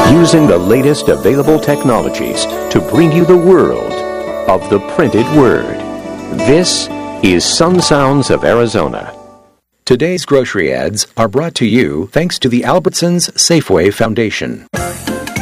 using the latest available technologies to bring you the world of the printed word. This is Sun Sounds of Arizona. Today's grocery ads are brought to you thanks to the Albertsons Safeway Foundation.